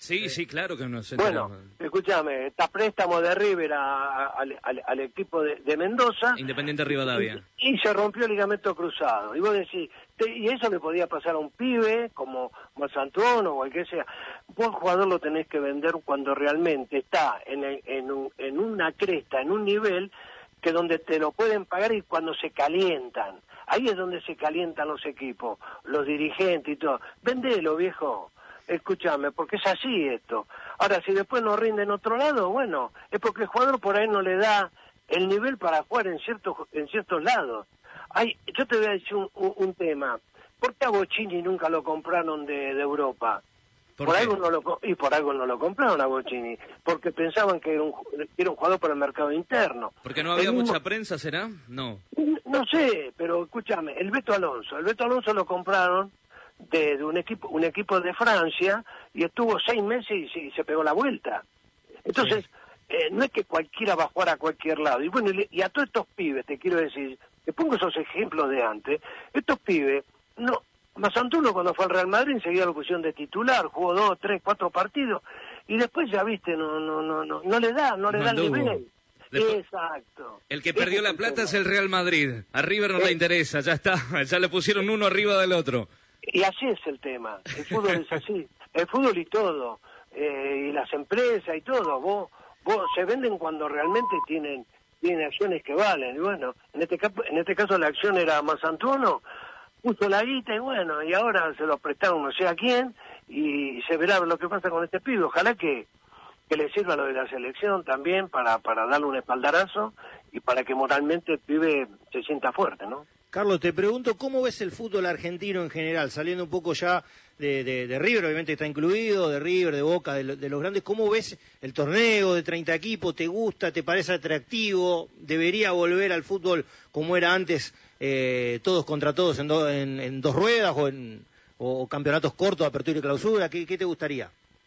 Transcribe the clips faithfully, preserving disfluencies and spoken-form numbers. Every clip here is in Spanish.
Sí, sí, claro que nos Bueno, enteramos. escúchame, está préstamo de River a- a- al, al- al equipo de, de Mendoza. Independiente Rivadavia. Y, y se rompió el ligamento cruzado. Y vos decís, te- y eso le podía pasar a un pibe como Mazantuono o el que sea. Vos, jugador, lo tenés que vender cuando realmente está en, el- en, un- en una cresta, en un nivel que donde te lo pueden pagar y cuando se calientan. Ahí es donde se calientan los equipos, los dirigentes y todo. Vendelo, viejo. Escúchame, porque es así esto. Ahora, si después no rinde en otro lado, bueno, es porque el jugador por ahí no le da el nivel para jugar en ciertos en ciertos lados. Hay, yo te voy a decir un, un, un tema. ¿Por qué a Bochini nunca lo compraron de, de Europa? ¿Por Por qué? algo no lo co- y por algo no lo compraron a Bochini, porque pensaban que era un, ju- que era un jugador para el mercado interno. ¿Porque no había El mismo- mucha prensa, será? No. no sé, pero escúchame, el Beto Alonso, el Beto Alonso lo compraron de, de un equipo un equipo de Francia y estuvo seis meses y se, y se pegó la vuelta. Entonces, Sí. eh, no es que cualquiera va a jugar a cualquier lado. Y bueno, y, le- y a todos estos pibes, te quiero decir, te pongo esos ejemplos de antes, estos pibes, no, Mazantuno cuando fue al Real Madrid enseguida lo pusieron de titular, jugó dos, tres, cuatro partidos, y después ya viste, no, no, no, no, no le da, no le No da el anduvo. nivel. Después- Exacto. El que Ese perdió es la el plata tema. es el Real Madrid. A River no Eh. le interesa, ya está. Ya le pusieron uno arriba del otro. Y así es el tema, el fútbol es así, el fútbol y todo, eh, y las empresas y todo, vos, vos se venden cuando realmente tienen tienen acciones que valen, y bueno, en este caso, en este caso la acción era Mazantuono, puso la guita y bueno, y ahora se lo prestaron no sé a quién, y se verá lo que pasa con este pibe, ojalá que, que le sirva lo de la selección también para, para darle un espaldarazo y para que moralmente el pibe se sienta fuerte, ¿no? Carlos, te pregunto, ¿cómo ves el fútbol argentino en general? Saliendo un poco ya de, de, de River, obviamente está incluido, de River, de Boca, de, lo- de los grandes. ¿Cómo ves el torneo de treinta equipos? ¿Te gusta? ¿Te parece atractivo? ¿Debería volver al fútbol como era antes, eh, todos contra todos en, do- en, en dos ruedas o, en, o campeonatos cortos, apertura y clausura? ¿Qué, qué te gustaría?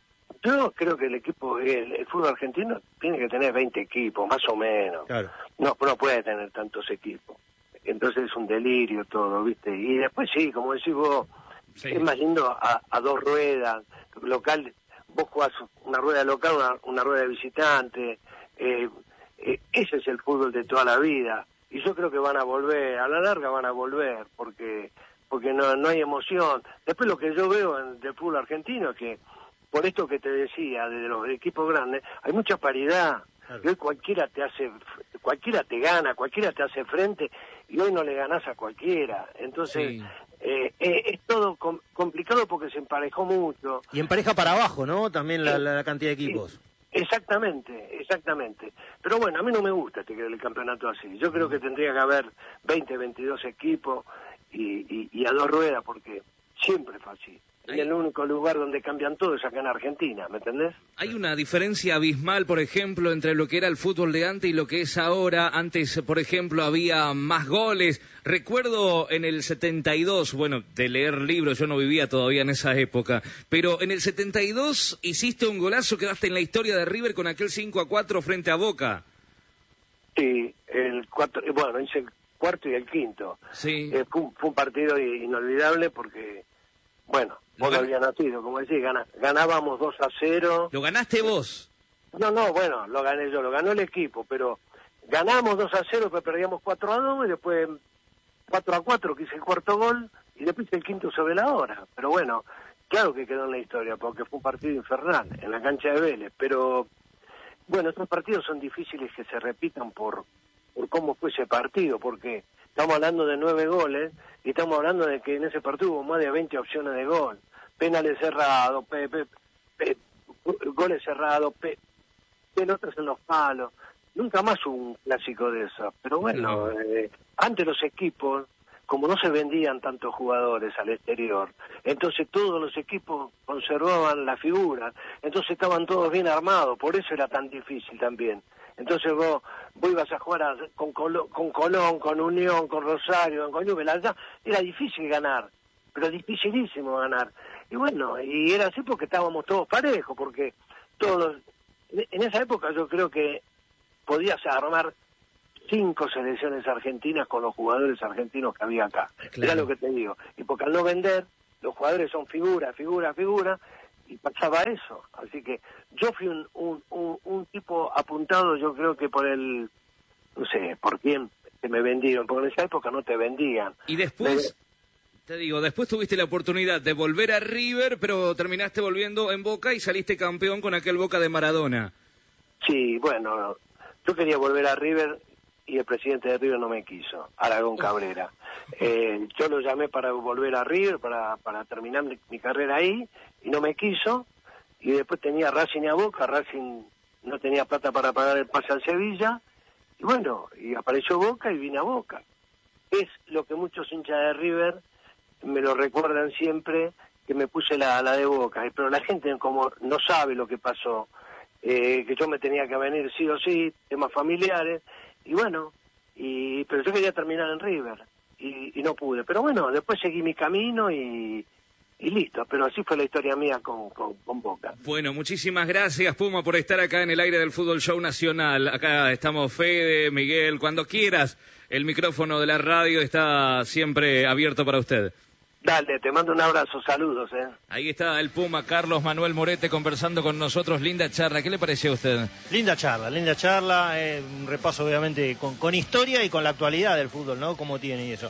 Yo creo que el equipo, el, el fútbol argentino tiene que tener veinte equipos, más o menos. Claro. No, no puede tener tantos equipos. Entonces es un delirio todo, ¿viste? Y después sí, como decís vos, Sí. es más lindo a, a dos ruedas, local, vos jugás una rueda local, una, una rueda de visitante, eh, eh, ese es el fútbol de toda la vida. Y yo creo que van a volver, a la larga van a volver, porque porque no, no hay emoción. Después lo que yo veo en, del fútbol argentino es que, por esto que te decía, de los equipos grandes, hay mucha paridad. Claro. Y hoy cualquiera te hace, cualquiera te gana, cualquiera te hace frente, y hoy no le ganás a cualquiera. Entonces, Sí. eh, eh, es todo com- complicado porque se emparejó mucho. Y en pareja para abajo, ¿no? También la, la, la cantidad de equipos. Exactamente, exactamente. Pero bueno, a mí no me gusta este que el campeonato así. Yo creo que tendría que haber veinte, veintidós equipos y, y, y a dos ruedas, porque siempre fue así. Y el único lugar donde cambian todo es acá en Argentina, ¿me entendés? Hay una diferencia abismal, por ejemplo, entre lo que era el fútbol de antes y lo que es ahora. Antes, por ejemplo, había más goles. Recuerdo en el setenta y dos, bueno, de leer libros, yo no vivía todavía en esa época, pero en el setenta y dos hiciste un golazo, quedaste en la historia de River con aquel cinco a cuatro frente a Boca. Sí, el cuatro, eh, bueno, hice el cuarto y el quinto. Sí. Eh, fue, un, fue un partido inolvidable porque, bueno, vos no Lo gan- habías nacido, como decís, gana- ganábamos dos a cero. Lo ganaste vos. No, no, bueno, lo gané yo, lo ganó el equipo, pero ganamos dos a cero, pero perdíamos cuatro a dos y después cuatro a cuatro, que hice el cuarto gol, y después el quinto sobre la hora. Pero bueno, claro que quedó en la historia, porque fue un partido infernal en la cancha de Vélez, pero bueno, estos partidos son difíciles que se repitan por, por cómo fue ese partido, porque estamos hablando de nueve goles, y estamos hablando de que en ese partido hubo más de veinte opciones de gol, penales cerrados, pe, pe, pe, goles cerrados, pe, pelotas en los palos. Nunca más hubo un clásico de eso. Pero bueno, No. eh, antes los equipos, como no se vendían tantos jugadores al exterior, entonces todos los equipos conservaban la figura, entonces estaban todos bien armados, por eso era tan difícil también. Entonces vos, vos ibas a jugar a- con, Colo- con Colón, con Unión, con Rosario, con Newell's, allá, era difícil ganar, pero dificilísimo ganar. Y bueno, y era así porque estábamos todos parejos, porque todos, en esa época yo creo que podías armar cinco selecciones argentinas con los jugadores argentinos que había acá. Claro. Era lo que te digo. Y porque al no vender, los jugadores son figura, figura, figura, y pasaba eso. Así que yo fui un, un, un, un tipo apuntado, yo creo que por el, no sé, por quién que me vendieron, porque en esa época no te vendían. Y después, me... te digo, después tuviste la oportunidad de volver a River, pero terminaste volviendo en Boca y saliste campeón con aquel Boca de Maradona. Sí, bueno, yo quería volver a River y el presidente de River no me quiso, Aragón Cabrera. Eh, yo lo llamé para volver a River, para, para terminar mi, mi carrera ahí, y no me quiso. Y después tenía Racing y a Boca, Racing no tenía plata para pagar el pase al Sevilla, y bueno, y apareció Boca y vine a Boca. Es lo que muchos hinchas de River me lo recuerdan siempre, que me puse la, la de Boca, pero la gente como no sabe lo que pasó, eh, que yo me tenía que venir sí o sí, temas familiares, y bueno, y pero yo quería terminar en River, y, y no pude, pero bueno, después seguí mi camino y... y listo, pero así fue la historia mía con, con, con Boca. Bueno, muchísimas gracias, Puma, por estar acá en el aire del Fútbol Show Nacional. Acá estamos Fede, Miguel, cuando quieras, el micrófono de la radio está siempre abierto para usted. Dale, te mando un abrazo, saludos, eh. Ahí está el Puma, Carlos Manuel Morete, conversando con nosotros. Linda charla, ¿qué le pareció a usted? Linda charla, linda charla, eh, un repaso obviamente con, con historia y con la actualidad del fútbol, ¿no? Cómo tiene y eso.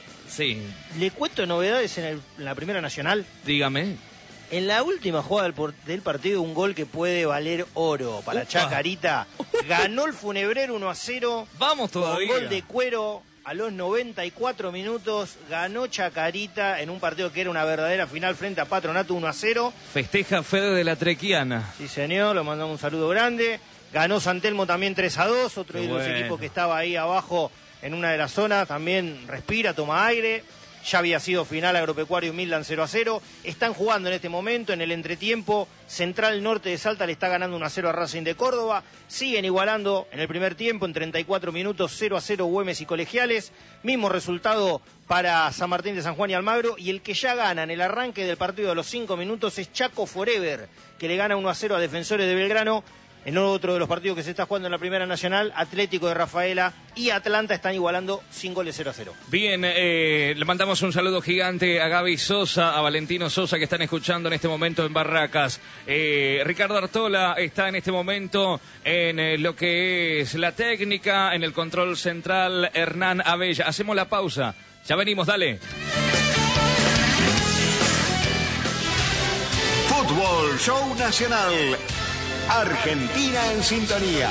Sí. Le cuento novedades en, el, en la Primera Nacional. Dígame. En la última jugada del, por, del partido, un gol que puede valer oro para Upa. Chacarita. Ganó el Funebrero uno a cero. Vamos todavía. Con gol de Cuero a los noventa y cuatro minutos. Ganó Chacarita en un partido que era una verdadera final frente a Patronato uno a cero. Festeja Fede de la Trequiana. Sí, señor, le mandamos un saludo grande. Ganó San Telmo también tres a dos. Otro Qué de los bueno. equipos que estaba ahí abajo en una de las zonas. También respira, toma aire. Ya había sido final Agropecuario y Midland cero a cero. Están jugando en este momento, en el entretiempo. Central Norte de Salta le está ganando uno a cero a Racing de Córdoba. Siguen igualando en el primer tiempo, en treinta y cuatro minutos, cero a cero Güemes y Colegiales. Mismo resultado para San Martín de San Juan y Almagro. Y el que ya gana en el arranque del partido a los cinco minutos es Chaco Forever, que le gana uno a cero a Defensores de Belgrano. En otro de los partidos que se está jugando en la Primera Nacional, Atlético de Rafaela y Atlanta están igualando sin goles cero a cero. Bien, eh, le mandamos un saludo gigante a Gaby Sosa, a Valentino Sosa, que están escuchando en este momento en Barracas. Eh, Ricardo Artola está en este momento en eh, lo que es la técnica, en el control central, Hernán Abella. Hacemos la pausa, ya venimos, dale. Fútbol Show Nacional. Argentina en sintonía.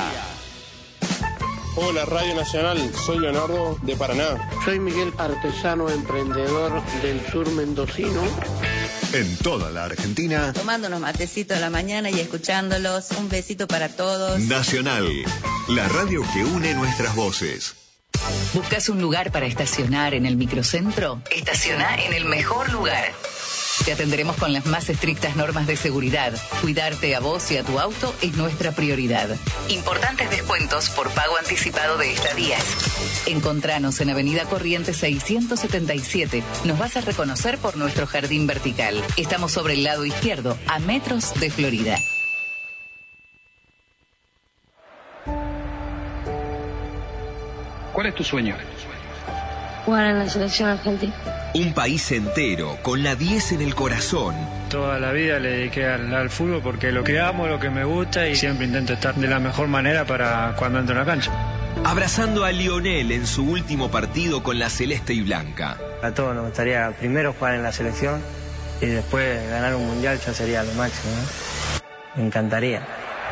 Hola Radio Nacional, soy Leonardo de Paraná. Soy Miguel, artesano emprendedor del sur mendocino. En toda la Argentina. Tomando unos matecitos a la mañana y escuchándolos. Un besito para todos. Nacional, la radio que une nuestras voces. ¿Buscas un lugar para estacionar en el microcentro? Estaciona en el mejor lugar. Te atenderemos con las más estrictas normas de seguridad. Cuidarte a vos y a tu auto es nuestra prioridad. Importantes descuentos por pago anticipado de estadías. Encontranos en Avenida Corrientes seiscientos setenta y siete. Nos vas a reconocer por nuestro jardín vertical. Estamos sobre el lado izquierdo, a metros de Florida. ¿Cuál es tu sueño? Jugar en la selección argentina. Un país entero, con la diez en el corazón. Toda la vida le dediqué al, al fútbol porque lo que amo, lo que me gusta y siempre intento estar de la mejor manera para cuando entro en la cancha. Abrazando a Lionel en su último partido con la celeste y blanca. A todos nos gustaría primero jugar en la selección y después ganar un mundial ya sería lo máximo, ¿no? Me encantaría.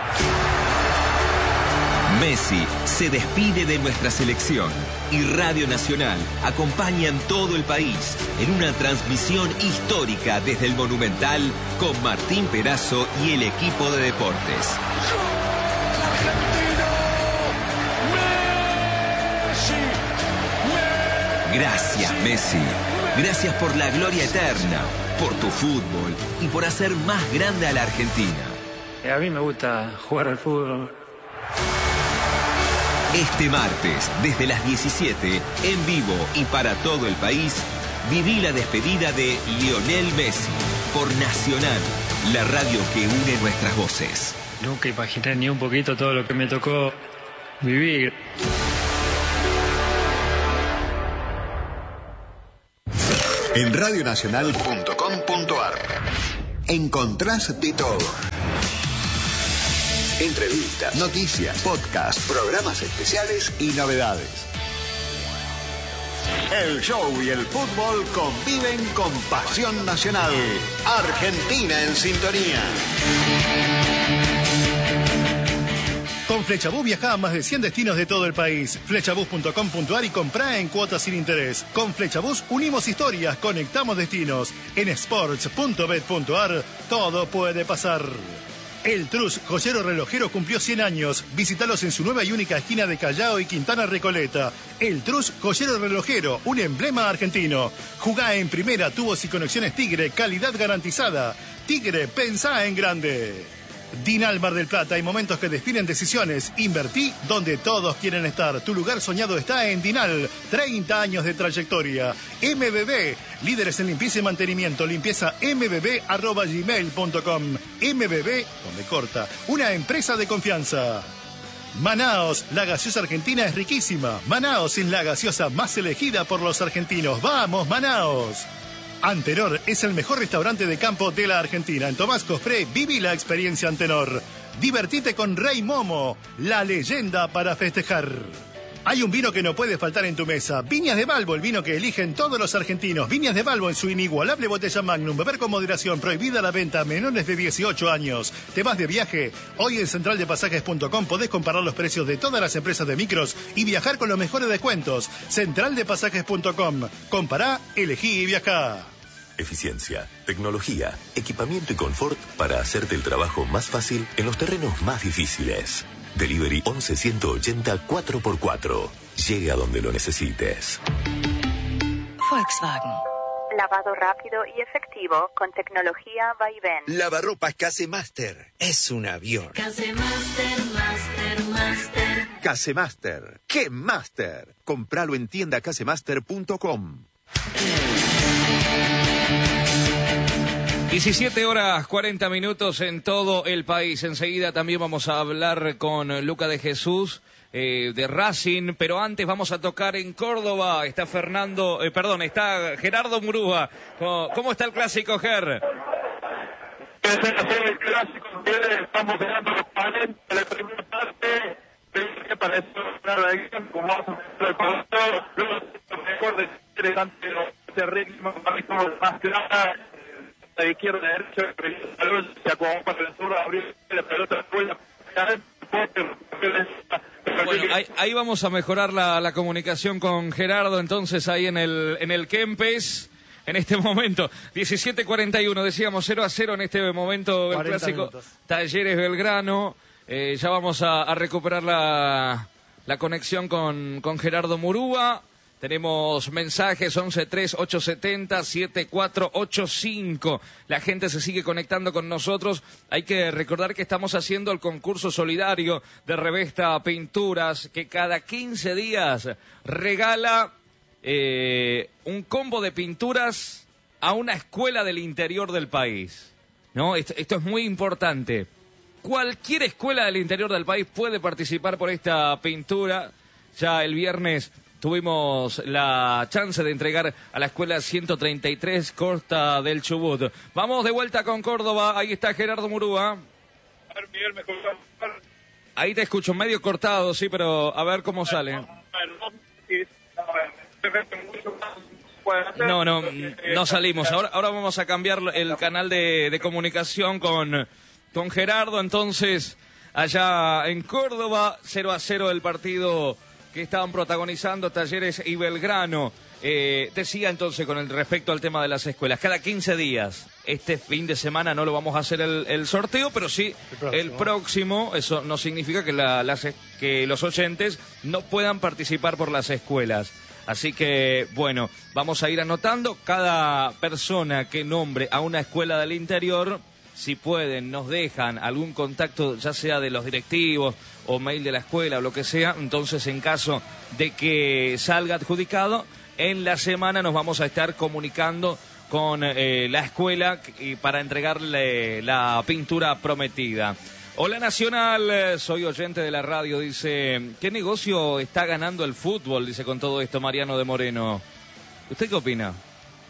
Messi se despide de nuestra selección y Radio Nacional acompaña en todo el país en una transmisión histórica desde el Monumental con Martín Perazo y el equipo de deportes. Gracias, Messi. Gracias por la gloria eterna, por tu fútbol y por hacer más grande a la Argentina. A mí me gusta jugar al fútbol. Este martes, desde las diecisiete, en vivo y para todo el país, viví la despedida de Lionel Messi por Nacional, la radio que une nuestras voces. Nunca imaginé ni un poquito todo lo que me tocó vivir. En radionacional punto com punto ar encontrás de todo. Entrevistas, noticias, podcasts, programas especiales y novedades. El show y el fútbol conviven con pasión nacional. Argentina en sintonía. Con Flechabús viajá a más de cien destinos de todo el país. Flechabús punto com punto ar y comprá en cuotas sin interés. Con Flechabús unimos historias, conectamos destinos. En sports punto bet punto ar todo puede pasar. El Trus, joyero relojero, cumplió cien años. Visítalos en su nueva y única esquina de Callao y Quintana Recoleta. El Trus, joyero relojero, un emblema argentino. Jugá en primera, tubos y conexiones Tigre, calidad garantizada. Tigre, pensá en grande. Dinal Mar del Plata, hay momentos que definen decisiones. Invertí donde todos quieren estar. Tu lugar soñado está en Dinal. treinta años de trayectoria. M B B, líderes en limpieza y mantenimiento. Limpieza m b b arroba gmail punto com. M B B, donde corta, una empresa de confianza. Manaos, la gaseosa argentina es riquísima. Manaos es la gaseosa más elegida por los argentinos. ¡Vamos, Manaos! Antenor es el mejor restaurante de campo de la Argentina. En Tomás Cofré, viví la experiencia Antenor. Divertite con Rey Momo, la leyenda para festejar. Hay un vino que no puede faltar en tu mesa. Viñas de Balbo, el vino que eligen todos los argentinos. Viñas de Balbo en su inigualable botella Magnum. Beber con moderación. Prohibida la venta a menores de dieciocho años. ¿Te vas de viaje? Hoy en central de pasajes punto com podés comparar los precios de todas las empresas de micros y viajar con los mejores descuentos. central de pasajes punto com. Compará, elegí y viajá. Eficiencia, tecnología, equipamiento y confort para hacerte el trabajo más fácil en los terrenos más difíciles. Delivery once ciento ochenta cuatro por cuatro. Llega donde lo necesites. Volkswagen. Lavado rápido y efectivo con tecnología Vaivén. Lavarropas Casemaster. Es un avión. Casemaster, Master, Master. Casemaster. ¡Qué Master! Compralo en tienda casemaster punto com. diecisiete horas cuarenta minutos en todo el país. Enseguida también vamos a hablar con Luca de Jesús eh, de Racing, pero antes vamos a tocar en Córdoba. Está Fernando, eh, perdón, está Gerardo Murúa. ¿Cómo, cómo está el clásico, Ger? El clásico, estamos ganando los cuarenta de la primera parte. Que parece una reacción como vamos a ver el luego mejor de interesante ese ritmo más clara. De izquierda a derecha, se acomodó para el sur, abrió la pelota, bueno, ahí, ahí vamos a mejorar la, la comunicación con Gerardo, entonces ahí en el en el Kempes, en este momento, diecisiete cuarenta y uno, decíamos cero a cero en este momento el clásico minutos. Talleres Belgrano, eh, ya vamos a, a recuperar la, la conexión con, con Gerardo Murúa. Tenemos mensajes once tres ocho siete cero siete cuatro ocho cinco. La gente se sigue conectando con nosotros. Hay que recordar que estamos haciendo el concurso solidario de Revesta Pinturas, que cada quince días regala eh, un combo de pinturas a una escuela del interior del país. ¿No? Esto, esto es muy importante. Cualquier escuela del interior del país puede participar por esta pintura. Ya el viernes tuvimos la chance de entregar a la escuela ciento treinta y tres Costa del Chubut. Vamos de vuelta con Córdoba. Ahí está Gerardo Murúa. A ver, Miguel, me escuchas. Ahí te escucho medio cortado, sí, pero a ver cómo sale. No, no, no salimos. Ahora, ahora vamos a cambiar el canal de, de comunicación con, con Gerardo. Entonces, allá en Córdoba, cero a cero el partido que estaban protagonizando Talleres y Belgrano. Eh, decía entonces con el respecto al tema de las escuelas, cada quince días, este fin de semana no lo vamos a hacer el, el sorteo, pero sí el próximo. el próximo. Eso no significa que, la, las, que los oyentes no puedan participar por las escuelas. Así que, bueno, vamos a ir anotando. Cada persona que nombre a una escuela del interior, si pueden, nos dejan algún contacto, ya sea de los directivos o mail de la escuela o lo que sea. Entonces, en caso de que salga adjudicado, en la semana nos vamos a estar comunicando con eh, la escuela y para entregarle la pintura prometida. Hola Nacional, soy oyente de la radio, dice, ¿qué negocio está ganando el fútbol? Dice con todo esto Mariano de Moreno. ¿Usted qué opina?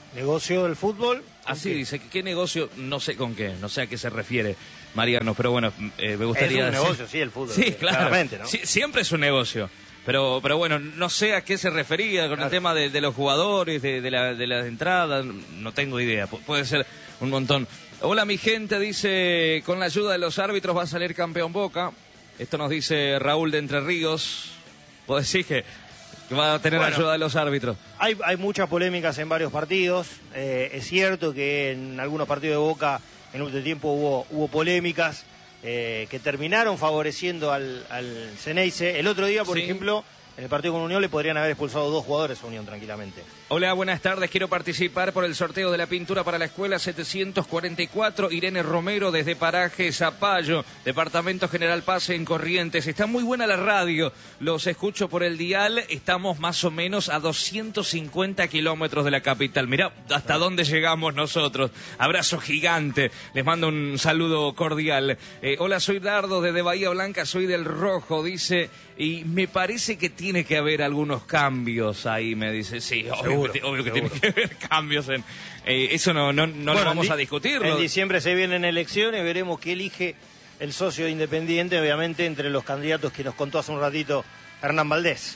¿Negocio del fútbol? Así dice, ¿qué negocio? No sé con qué, no sé a qué se refiere Mariano, pero bueno, eh, me gustaría... Es un decir... negocio, sí, el fútbol. Sí, sí, claro, claramente, ¿no? Sí, siempre es un negocio. Pero, pero bueno, no sé a qué se refería con claro. el tema de, de los jugadores, de, de, la, de las entradas, no tengo idea, Pu- puede ser un montón. Hola mi gente, dice, con la ayuda de los árbitros va a salir campeón Boca. Esto nos dice Raúl de Entre Ríos. Vos decís que, que va a tener bueno, ayuda de los árbitros. Hay, hay muchas polémicas en varios partidos. Eh, es cierto que en algunos partidos de Boca en último tiempo hubo, hubo polémicas eh, que terminaron favoreciendo al, al Ceneice. El otro día, por sí. ejemplo, en el partido con Unión le podrían haber expulsado dos jugadores a Unión tranquilamente. Hola, buenas tardes. Quiero participar por el sorteo de la pintura para la escuela setecientos cuarenta y cuatro. Irene Romero desde Paraje Zapallo, Departamento General Paz en Corrientes. Está muy buena la radio. Los escucho por el dial. Estamos más o menos a doscientos cincuenta kilómetros de la capital. Mirá hasta dónde llegamos nosotros. Abrazo gigante. Les mando un saludo cordial. Eh, hola, soy Dardo desde Bahía Blanca. Soy del Rojo, dice. Y me parece que tiene que haber algunos cambios ahí, me dice. Sí, obvio. Seguro, obvio que seguro. Tiene que haber cambios en eh, eso no no, no bueno, lo vamos a discutirlo. En diciembre se vienen elecciones, veremos qué elige el socio independiente, obviamente entre los candidatos que nos contó hace un ratito Hernán Valdés.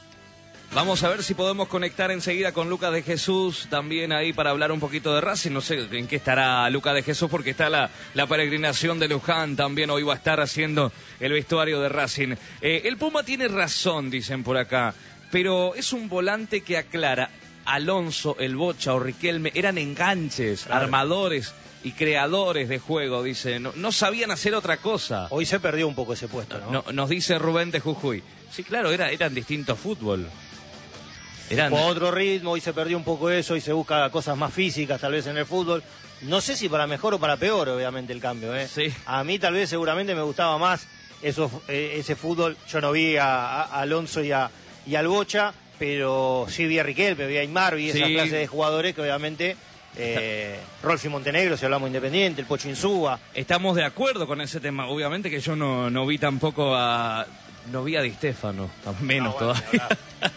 Vamos a ver si podemos conectar enseguida con Lucas de Jesús, también ahí para hablar un poquito de Racing. No sé en qué estará Lucas de Jesús, porque está la, la peregrinación de Luján, también hoy va a estar haciendo el vestuario de Racing. Eh, el Puma tiene razón, dicen por acá, pero es un volante que aclara. Alonso, el Bocha o Riquelme eran enganches, claro. armadores y creadores de juego, dice. No, no sabían hacer otra cosa. Hoy se perdió un poco ese puesto, ¿no? no nos dice Rubén de Jujuy. Sí, claro, era, eran distintos fútbol. Eran... Con otro ritmo, hoy se perdió un poco eso, y se busca cosas más físicas tal vez en el fútbol. No sé si para mejor o para peor, obviamente, el cambio, ¿eh? Sí. A mí tal vez seguramente me gustaba más eso, eh, ese fútbol. Yo no vi a, a Alonso y, a, y al Bocha, pero sí vi a Riquelme, vi a Aymar, vi sí. esas clases de jugadores que obviamente... Eh, Rolfi Montenegro, si hablamos independiente, el Pocho Insúa. Estamos de acuerdo con ese tema. Obviamente que yo no, no vi tampoco a... No vi a Di Stéfano, menos no, bueno, todavía.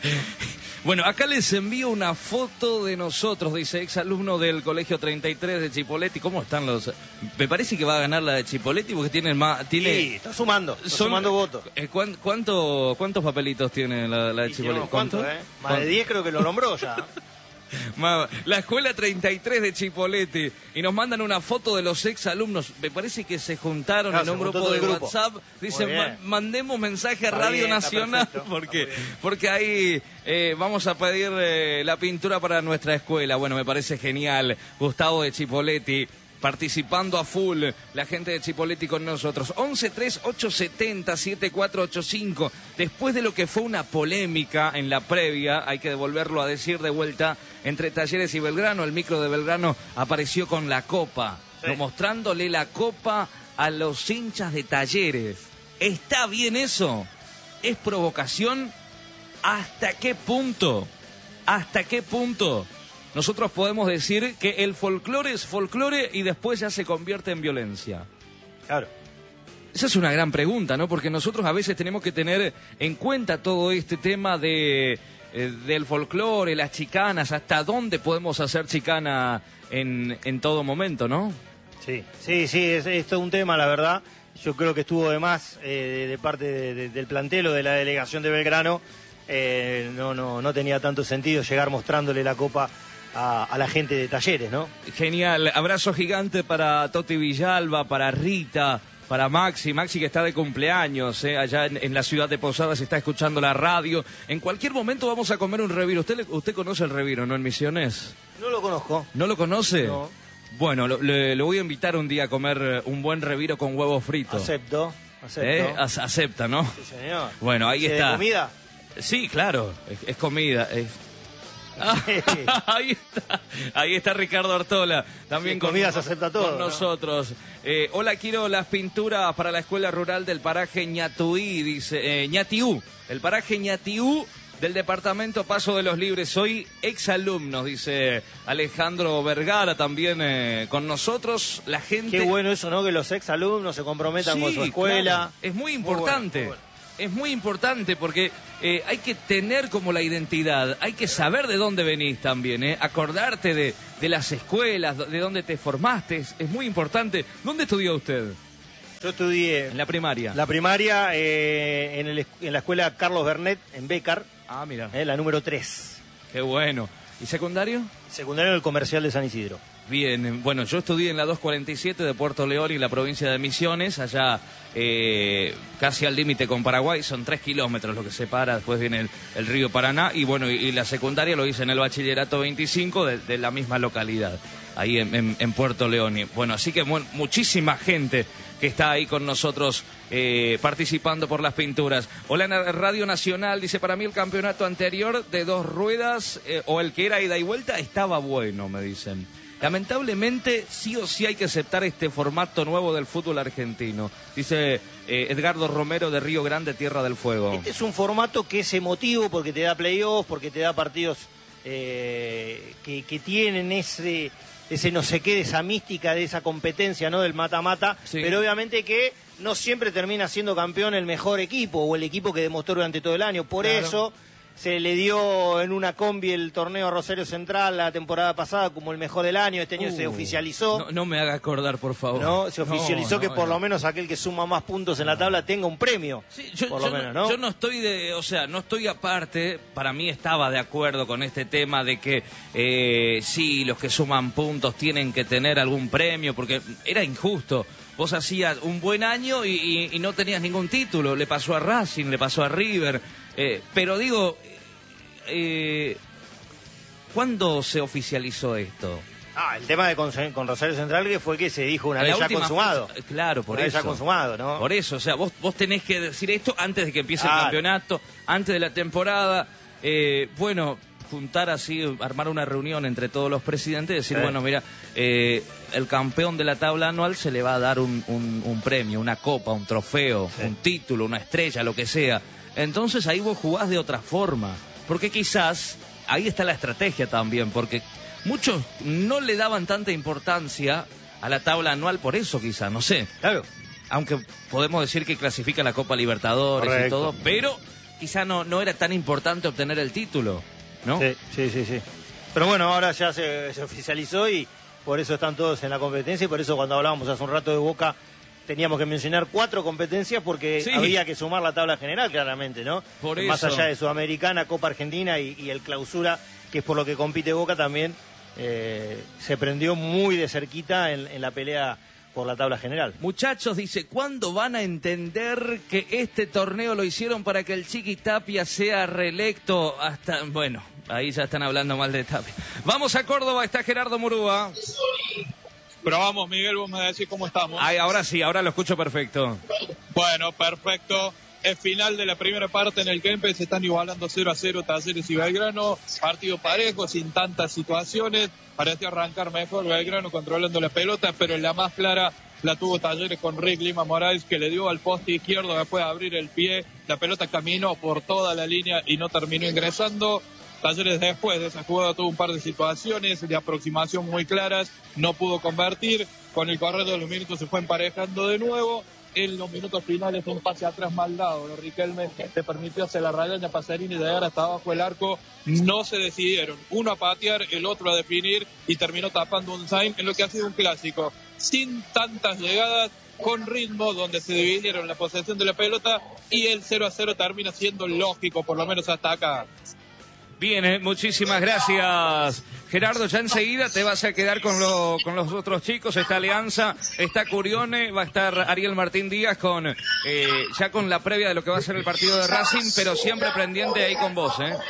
Bueno, acá les envío una foto de nosotros, dice exalumno del Colegio treinta y tres de Chipolletti. ¿Cómo están los...? Me parece que va a ganar la de Chipolletti porque tiene más... Tiene... Sí, está sumando, está Son... sumando votos. Eh, ¿cuán, cuánto, ¿Cuántos papelitos tiene la, la de Chipolletti? ¿Cuánto, ¿Cuánto? Eh? Más de diez creo que lo nombró ya. La escuela treinta y tres de Chipolletti, y nos mandan una foto de los ex alumnos. Me parece que se juntaron claro, en un grupo de grupo. WhatsApp. Dicen, ma mandemos mensaje a está Radio bien, Nacional porque, porque ahí eh, vamos a pedir eh, la pintura para nuestra escuela. Bueno, me parece genial. Gustavo de Chipolletti participando a full, la gente de Chipolletti con nosotros. once tres ocho setenta siete cuatro ocho cinco. Después de lo que fue una polémica en la previa, hay que devolverlo a decir de vuelta, entre Talleres y Belgrano, el micro de Belgrano apareció con la copa, sí. no, mostrándole la copa a los hinchas de Talleres. ¿Está bien eso? ¿Es provocación? ¿Hasta qué punto? ¿Hasta qué punto? Nosotros podemos decir que el folclore es folclore y después ya se convierte en violencia. Claro. Esa es una gran pregunta, ¿no? Porque nosotros a veces tenemos que tener en cuenta todo este tema de eh, del folclore, las chicanas, hasta dónde podemos hacer chicana en, en todo momento, ¿no? Sí, sí, sí, es, es todo un tema, la verdad. Yo creo que estuvo de más eh, de, de parte de, de, del plantel o de la delegación de Belgrano. Eh, no, no, no tenía tanto sentido llegar mostrándole la copa A, a la gente de Talleres, ¿no? Genial, abrazo gigante para Toti Villalba, para Rita, para Maxi, Maxi que está de cumpleaños, ¿eh? allá en, en la ciudad de Posadas está escuchando la radio. En cualquier momento vamos a comer un reviro. ¿Usted, usted conoce el reviro, no, en Misiones? No lo conozco. ¿No lo conoce? No. Bueno, lo, le, lo voy a invitar un día a comer un buen reviro con huevo frito. Acepto, acepto. ¿Eh? Acepta, ¿no? Sí, señor. Bueno, ahí está. ¿De comida? Sí, claro, es, es comida, es... Ah, ahí está, ahí está Ricardo Artola, también sí, con, comida se acepta todo, con nosotros. ¿No? Eh, hola, quiero las pinturas para la escuela rural del paraje Ñatuí, dice, eh, Ñatiú, el paraje Ñatiú del departamento Paso de los Libres. Soy exalumnos, dice Alejandro Vergara, también eh, con nosotros. La gente... Qué bueno eso, ¿no? Que los exalumnos se comprometan sí, con su escuela. Claro. Es muy importante. Muy bueno, muy bueno. es muy importante porque eh, hay que tener como la identidad, hay que saber de dónde venís también, ¿eh? Acordarte de, de las escuelas, de dónde te formaste, es, es muy importante. ¿Dónde estudió usted? Yo estudié... En la primaria. La primaria eh, en, el, en la escuela Carlos Bernet, en Bécar. Ah, mira. Eh, la número tres. Qué bueno. ¿Y secundario? Secundario en el Comercial de San Isidro. Bien, bueno, yo estudié en la doscientos cuarenta y siete de Puerto León y la provincia de Misiones, allá eh, casi al límite con Paraguay, son tres kilómetros lo que separa, después viene el, el río Paraná, y bueno, y, y la secundaria lo hice en el bachillerato veinticinco de, de la misma localidad, ahí en, en, en Puerto León. Y, bueno, así que bueno, muchísima gente que está ahí con nosotros eh, participando por las pinturas. Hola, en Radio Nacional, dice, para mí el campeonato anterior de dos ruedas, eh, o el que era ida y vuelta, estaba bueno, me dicen. Lamentablemente, sí o sí hay que aceptar este formato nuevo del fútbol argentino. Dice eh, Edgardo Romero de Río Grande, Tierra del Fuego. Este es un formato que es emotivo porque te da playoffs, porque te da partidos eh, que, que tienen ese, ese no sé qué, de esa mística, de esa competencia, ¿no? Del mata-mata, sí. Pero obviamente que no siempre termina siendo campeón el mejor equipo o el equipo que demostró durante todo el año. Por claro. eso... Se le dio en una combi el torneo a Rosario Central la temporada pasada como el mejor del año. Este año uh, se oficializó. No, no me haga acordar, por favor. No, se oficializó no, que no, por no. lo menos aquel que suma más puntos en la tabla tenga un premio. Sí, yo, por yo lo menos, no, ¿no? Yo no estoy de, o sea, no estoy aparte. Para mí estaba de acuerdo con este tema de que eh, sí, los que suman puntos tienen que tener algún premio, porque era injusto. Vos hacías un buen año y, y, y no tenías ningún título. Le pasó a Racing, le pasó a River. Eh, pero digo... Eh, ¿Cuándo se oficializó esto? Ah, el tema de con, con Rosario Central que fue que se dijo una vez ya consumado. Fue, claro, por una eso. Vez ya consumado, ¿no? Por eso, o sea, vos, vos tenés que decir esto antes de que empiece ah, el campeonato, antes de la temporada. Eh, bueno, juntar así, armar una reunión entre todos los presidentes y decir, eh. bueno, mira, eh, el campeón de la tabla anual se le va a dar un, un, un premio, una copa, un trofeo, sí. un título, una estrella, lo que sea. Entonces ahí vos jugás de otra forma. Porque quizás, ahí está la estrategia también, porque muchos no le daban tanta importancia a la tabla anual por eso quizás, no sé. Claro. Aunque podemos decir que clasifica la Copa Libertadores Correcto. Y todo, pero quizás no, no era tan importante obtener el título, ¿no? Sí, sí, sí. sí. Pero bueno, ahora ya se, se oficializó y por eso están todos en la competencia y por eso cuando hablábamos hace un rato de Boca... Teníamos que mencionar cuatro competencias porque sí. había que sumar la tabla general, claramente, ¿no? Por eso. Más allá de Sudamericana, Copa Argentina y, y el Clausura, que es por lo que compite Boca, también eh, se prendió muy de cerquita en, en la pelea por la tabla general. Muchachos, dice, ¿cuándo van a entender que este torneo lo hicieron para que el Chiqui Tapia sea reelecto? Hasta, bueno, ahí ya están hablando mal de Tapia. Vamos a Córdoba, está Gerardo Murúa. Pero vamos, Miguel, vos me decís cómo estamos. Ay, ahora sí, ahora lo escucho perfecto. Bueno, perfecto. Es final de la primera parte en el Kempes, se están igualando cero a cero Talleres y Belgrano. Partido parejo, sin tantas situaciones. Parecía arrancar mejor Belgrano controlando la pelota, pero en la más clara la tuvo Talleres con Rick Lima Morales, que le dio al poste izquierdo después de abrir el pie. La pelota caminó por toda la línea y no terminó ingresando. Talleres después de esa jugada tuvo un par de situaciones de aproximación muy claras, no pudo convertir, con el correr de los minutos se fue emparejando de nuevo, en los minutos finales un pase atrás mal dado, ¿no? Riquelme te permitió hacer la raya a Pasarini y llegar hasta abajo del arco, no se decidieron, uno a patear, el otro a definir y terminó tapando un Sainz en lo que ha sido un clásico, sin tantas llegadas, con ritmo, donde se dividieron la posesión de la pelota y el cero a cero termina siendo lógico, por lo menos hasta acá. Bien, eh, muchísimas gracias, Gerardo. Ya enseguida te vas a quedar con, lo, con los otros chicos. Está Alianza, está Curione, va a estar Ariel Martín Díaz con eh, ya con la previa de lo que va a ser el partido de Racing, pero siempre pendiente ahí con vos, ¿eh?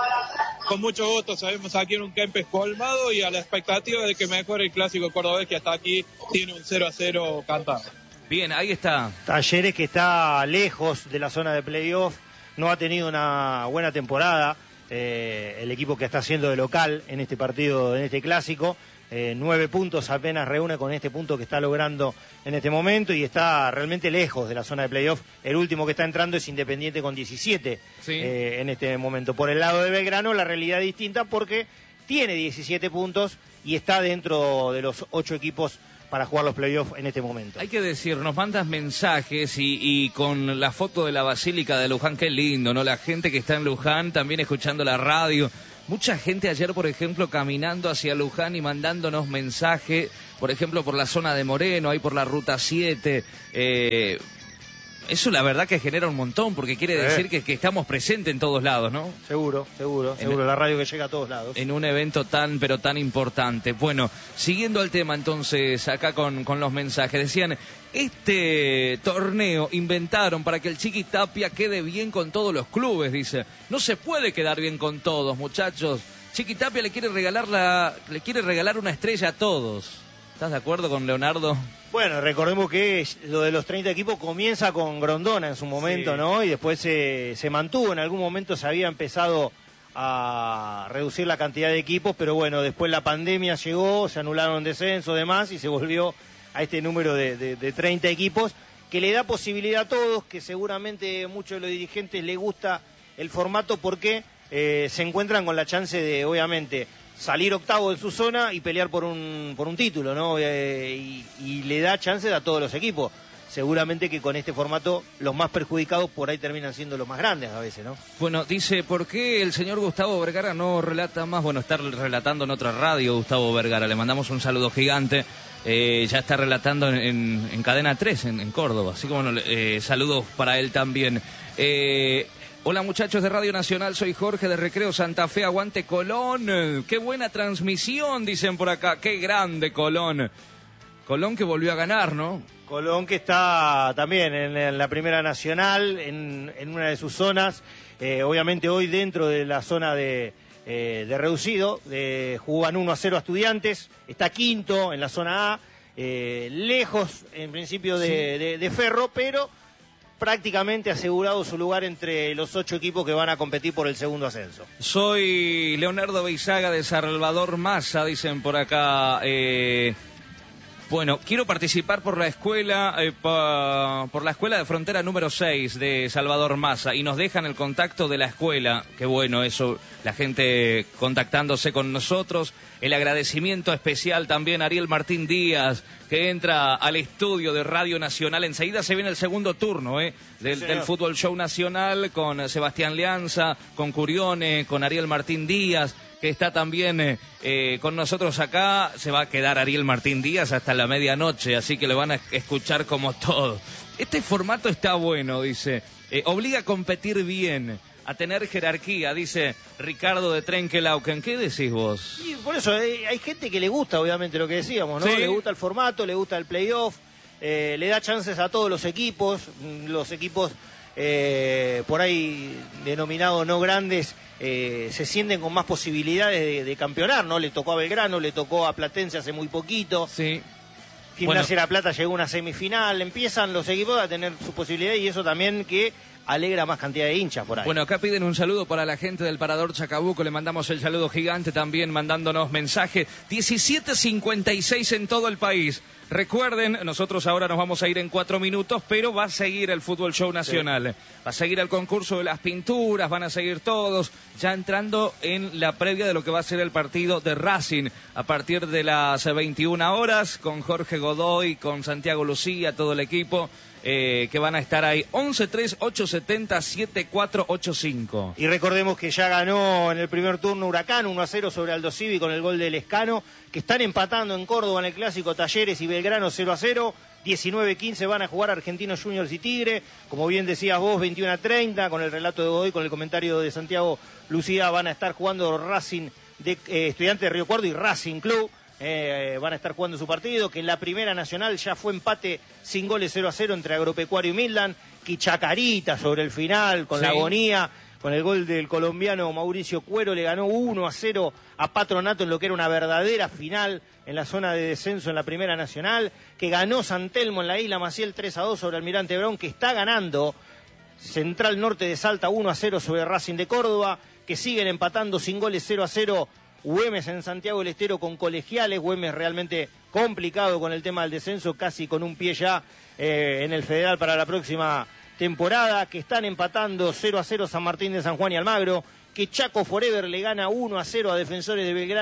Con mucho gusto, sabemos aquí en un Kempes colmado y a la expectativa de que mejore el clásico cordobés, que hasta aquí tiene un cero a cero cantado. Bien, ahí está. Talleres, que está lejos de la zona de playoff, no ha tenido una buena temporada. Eh, el equipo que está haciendo de local en este partido, en este clásico, eh, nueve puntos apenas reúne con este punto que está logrando en este momento y está realmente lejos de la zona de playoff. El último que está entrando es Independiente con diecisiete sí. eh, en este momento. Por el lado de Belgrano la realidad es distinta porque tiene diecisiete puntos y está dentro de los ocho equipos para jugar los playoffs en este momento. Hay que decir, nos mandas mensajes y, y con la foto de la Basílica de Luján, qué lindo, ¿no? La gente que está en Luján también escuchando la radio. Mucha gente ayer, por ejemplo, caminando hacia Luján y mandándonos mensajes, por ejemplo, por la zona de Moreno, ahí por la Ruta siete. Eh, eso la verdad que genera un montón, porque quiere Sí. decir que, que estamos presentes en todos lados, ¿no? Seguro, seguro, seguro, En- la radio que llega a todos lados. En un evento tan, pero tan importante. Bueno, siguiendo el tema entonces, acá con, con los mensajes, decían, este torneo inventaron para que el Chiqui Tapia quede bien con todos los clubes, dice. No se puede quedar bien con todos, muchachos. Chiqui Tapia le quiere regalar la, le quiere regalar una estrella a todos. ¿Estás de acuerdo con Leonardo? Bueno, recordemos que lo de los treinta equipos comienza con Grondona en su momento, Sí. ¿no? Y después se, se mantuvo, en algún momento se había empezado a reducir la cantidad de equipos, pero bueno, después la pandemia llegó, se anularon descensos, demás, y se volvió a este número de, de, de treinta equipos, que le da posibilidad a todos, que seguramente muchos de los dirigentes les gusta el formato porque eh, se encuentran con la chance de, obviamente, salir octavo en su zona y pelear por un por un título, ¿no? Eh, y, y le da chances a todos los equipos. Seguramente que con este formato los más perjudicados por ahí terminan siendo los más grandes a veces, ¿no? Bueno, dice, ¿por qué el señor Gustavo Vergara no relata más? Bueno, está relatando en otra radio Gustavo Vergara, le mandamos un saludo gigante. Eh, ya está relatando en, en, en Cadena tres, en, en Córdoba, así que bueno, eh, saludos para él también. Eh, hola muchachos de Radio Nacional, soy Jorge de Recreo Santa Fe, aguante Colón. Qué buena transmisión, dicen por acá, qué grande Colón. Colón que volvió a ganar, ¿no? Colón que está también en, en la Primera Nacional, en, en una de sus zonas, eh, obviamente hoy dentro de la zona de, eh, de reducido, de, jugaban uno a cero a Estudiantes, está quinto en la zona A, eh, lejos en principio de, Sí. de, de Ferro, pero prácticamente asegurado su lugar entre los ocho equipos que van a competir por el segundo ascenso. Soy Leonardo Beizaga de Salvador Massa, dicen por acá. Eh, bueno, quiero participar por la escuela, eh, pa- por la escuela de frontera número seis de Salvador Massa y nos dejan el contacto de la escuela. Qué bueno eso, la gente contactándose con nosotros. El agradecimiento especial también a Ariel Martín Díaz, que entra al estudio de Radio Nacional. Enseguida se viene el segundo turno ¿eh? del, Sí, del señor. Fútbol Show Nacional con Sebastián Leanza, con Curione, con Ariel Martín Díaz, que está también eh, eh, con nosotros acá. Se va a quedar Ariel Martín Díaz hasta la medianoche, así que lo van a escuchar como todo. Este formato está bueno, dice. Eh, obliga a competir bien, a tener jerarquía, dice Ricardo de Trenkelauken. ¿Qué decís vos? Y por eso eh, hay gente que le gusta, obviamente, lo que decíamos, ¿no? Sí. Le gusta el formato, le gusta el playoff, eh, le da chances a todos los equipos, mm, los equipos eh, por ahí denominados no grandes, eh, se sienten con más posibilidades de, de campeonar, ¿no? Le tocó a Belgrano, le tocó a Platense hace muy poquito. Sí. Gimnasia de La Plata llegó a una semifinal, empiezan los equipos a tener su posibilidad y eso también que alegra más cantidad de hinchas por ahí. Bueno, acá piden un saludo para la gente del Parador Chacabuco. Le mandamos el saludo gigante también mandándonos mensaje. diecisiete cincuenta y seis en todo el país. Recuerden, nosotros ahora nos vamos a ir en cuatro minutos, pero va a seguir el Fútbol Show Nacional. Sí. Va a seguir el concurso de las pinturas, van a seguir todos, ya entrando en la previa de lo que va a ser el partido de Racing a partir de las veintiuna horas, con Jorge Godoy, con Santiago Lucía, todo el equipo. Eh, que van a estar ahí, once tres ocho setenta siete cuatro ocho cinco. Y recordemos que ya ganó en el primer turno Huracán uno a cero sobre Aldo Civi con el gol de Lescano, que están empatando en Córdoba en el clásico Talleres y Belgrano cero a cero. diecinueve quince van a jugar Argentinos Juniors y Tigre, como bien decías vos, veintiuno a treinta con el relato de Godoy, con el comentario de Santiago Lucía, van a estar jugando Racing de eh, Estudiantes de Río Cuarto y Racing Club. Eh, van a estar jugando su partido, que en la Primera Nacional ya fue empate sin goles cero a cero entre Agropecuario y Midland, que Chacarita sobre el final, con sí. la agonía, con el gol del colombiano Mauricio Cuero, le ganó uno a cero a Patronato en lo que era una verdadera final en la zona de descenso en la Primera Nacional, que ganó San Telmo en la Isla Maciel tres a dos sobre Almirante Brown, que está ganando Central Norte de Salta uno a cero sobre Racing de Córdoba, que siguen empatando sin goles cero a cero Güemes en Santiago del Estero con Colegiales. Güemes realmente complicado con el tema del descenso, casi con un pie ya eh, en el Federal para la próxima temporada, que están empatando cero a cero San Martín de San Juan y Almagro, que Chaco Forever le gana uno a cero a Defensores de Belgrano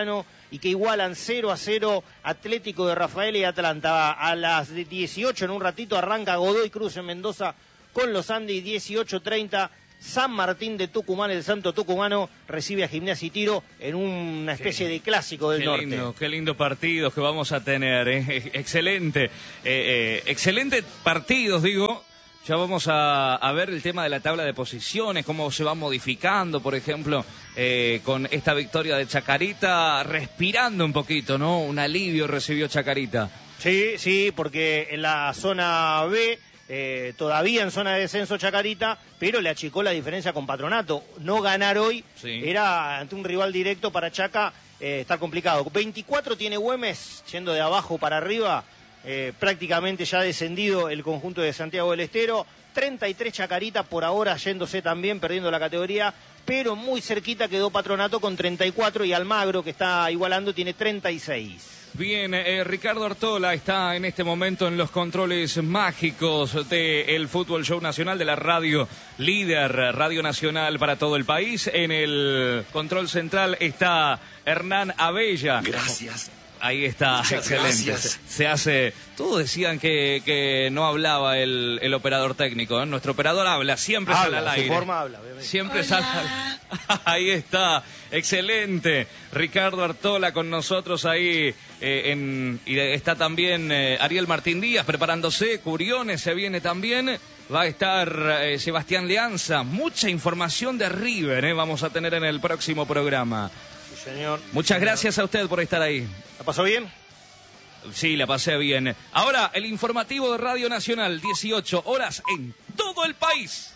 y que igualan cero a cero Atlético de Rafaela y Atlanta. A las dieciocho en un ratito arranca Godoy Cruz en Mendoza con los Andes, dieciocho treinta. San Martín de Tucumán, el Santo Tucumano, recibe a Gimnasia y Tiro en una especie qué, de clásico del qué norte. Lindo, qué lindos partidos que vamos a tener, ¿eh? Excelente, eh, eh, excelentes partidos, digo. Ya vamos a, a ver el tema de la tabla de posiciones, cómo se va modificando, por ejemplo, eh, con esta victoria de Chacarita, respirando un poquito, ¿no? Un alivio recibió Chacarita. Sí, sí, porque en la zona B... Eh, todavía en zona de descenso Chacarita, pero le achicó la diferencia con Patronato. No ganar hoy sí. Era ante un rival directo para Chaca, eh, está complicado. veinticuatro tiene Güemes, yendo de abajo para arriba, eh, prácticamente ya descendido el conjunto de Santiago del Estero. treinta y tres Chacarita, por ahora yéndose también, perdiendo la categoría, pero muy cerquita quedó Patronato con treinta y cuatro y Almagro, que está igualando, tiene treinta y seis. Bien, eh, Ricardo Artola está en este momento en los controles mágicos del Fútbol Show Nacional de la radio líder, Radio Nacional para todo el país. En el control central está Hernán Abella. Gracias. Ahí está, muchas excelente. Gracias. Se hace. Todos decían que, que no hablaba el, el operador técnico, ¿eh? Nuestro operador habla, siempre habla, sale al aire. Su forma habla, obviamente. Siempre Hola. Sale. Ahí está, excelente. Ricardo Artola con nosotros ahí. Eh, en, y está también eh, Ariel Martín Díaz preparándose. Curiones se viene también. Va a estar eh, Sebastián Leanza. Mucha información de River, ¿eh? Vamos a tener en el próximo programa. Señor. Muchas señor. Gracias a usted por estar ahí. ¿La pasó bien? Sí, la pasé bien. Ahora, el informativo de Radio Nacional, dieciocho horas en todo el país.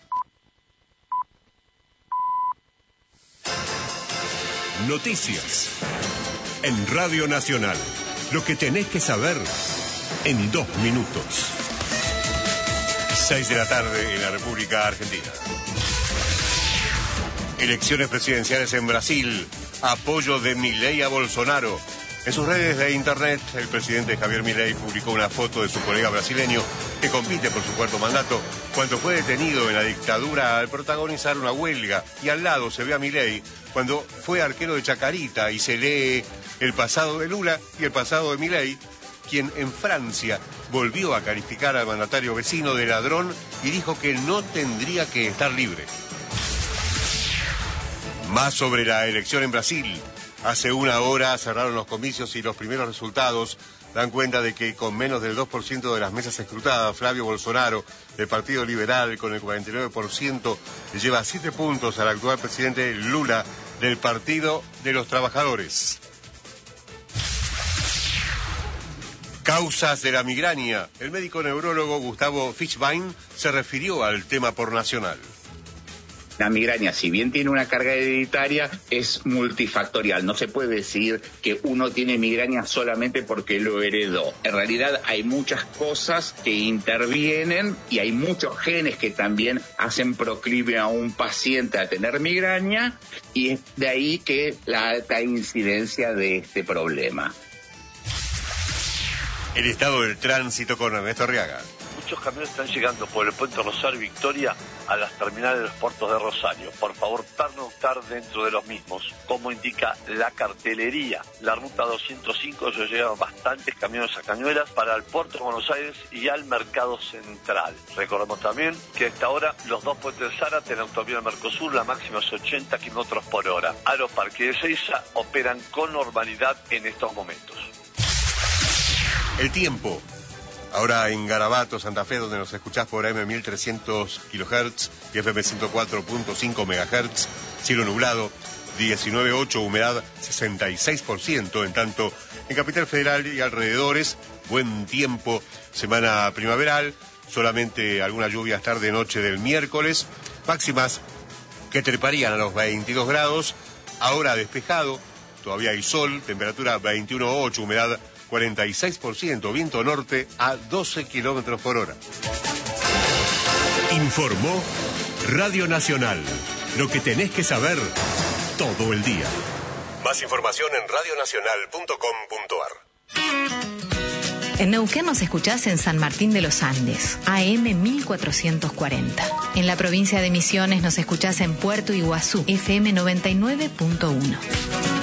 Noticias en Radio Nacional. Lo que tenés que saber en dos minutos. Seis de la tarde en la República Argentina. Elecciones presidenciales en Brasil. Apoyo de Milei a Bolsonaro. En sus redes de internet, el presidente Javier Milei publicó una foto de su colega brasileño que compite por su cuarto mandato cuando fue detenido en la dictadura al protagonizar una huelga. Y al lado se ve a Milei cuando fue arquero de Chacarita y se lee el pasado de Lula y el pasado de Milei, quien en Francia volvió a calificar al mandatario vecino de ladrón y dijo que no tendría que estar libre. Más sobre la elección en Brasil. Hace una hora cerraron los comicios y los primeros resultados dan cuenta de que con menos del dos por ciento de las mesas escrutadas, Flavio Bolsonaro, del Partido Liberal, con el cuarenta y nueve por ciento, le lleva siete puntos al actual presidente Lula, del Partido de los Trabajadores. Causas de la migraña. El médico neurólogo Gustavo Fischbein se refirió al tema por Nacional. La migraña, si bien tiene una carga hereditaria, es multifactorial. No se puede decir que uno tiene migraña solamente porque lo heredó. En realidad hay muchas cosas que intervienen y hay muchos genes que también hacen proclive a un paciente a tener migraña, y es de ahí que la alta incidencia de este problema. El estado del tránsito con Ernesto Arriaga. Muchos camiones están llegando por el puente Rosario Victoria a las terminales de los puertos de Rosario. Por favor, pernoctar dentro de los mismos, como indica la cartelería. La ruta doscientos cinco ya lleva bastantes camiones a Cañuelas para el puerto de Buenos Aires y al mercado central. Recordemos también que a esta hora los dos puentes de Zárate en la autovía Mercosur, la máxima es ochenta kilómetros por hora. Aeroparque de Ezeiza operan con normalidad en estos momentos. El tiempo. Ahora en Garabato, Santa Fe, donde nos escuchás por A M mil trescientos kilohertz y F M ciento cuatro punto cinco megahertz, cielo nublado, diecinueve punto ocho, humedad sesenta y seis por ciento. En tanto, en Capital Federal y alrededores, buen tiempo, semana primaveral, solamente algunas lluvias tarde-noche del miércoles, máximas que treparían a los veintidós grados, ahora despejado, todavía hay sol, temperatura veintiuno punto ocho, humedad cuarenta y seis por ciento, viento norte a doce kilómetros por hora. Informó Radio Nacional. Lo que tenés que saber todo el día. Más información en radio nacional punto com punto ar. En Neuquén nos escuchás en San Martín de los Andes, A M mil cuatrocientos cuarenta. En la provincia de Misiones nos escuchás en Puerto Iguazú, F M noventa y nueve punto uno.